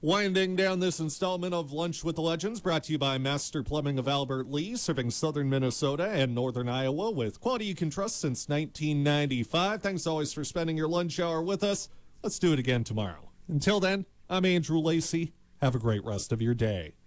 Winding down this installment of Lunch with the Legends, brought to you by Master Plumbing of Albert Lee, serving southern Minnesota and northern Iowa with quality you can trust since 1995. Thanks always for spending your lunch hour with us. Let's do it again tomorrow. Until then, I'm Andrew Lacey. Have a great rest of your day.